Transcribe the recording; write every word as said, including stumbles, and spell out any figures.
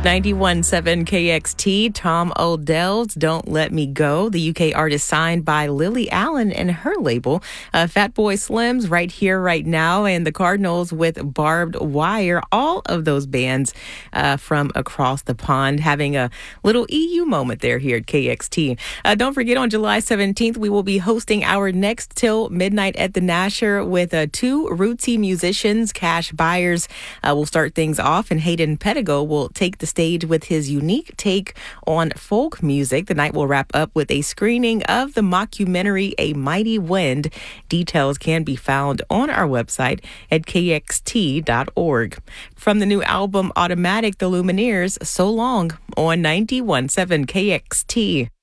ninety-one point seven K X T, Tom Odell's Don't Let Me Go. The U K artist signed by Lily Allen and her label. Uh, Fatboy Slim's Right Here, Right Now, and the Cardinals with Barbed Wire. All of those bands uh, from across the pond having a little E U moment there here at K X T. Uh, don't forget, on July seventeenth, we will be hosting our next Till Midnight at the Nasher with uh, two rootsy musicians, Cash Byers. Uh, will start things off, and Hayden Pedigo will take the stage with his unique take on folk music. The night will wrap up with a screening of the mockumentary A Mighty Wind. Details can be found on our website at K X T dot org. From the new album Automatic, the Lumineers, So Long on ninety-one point seven K X T.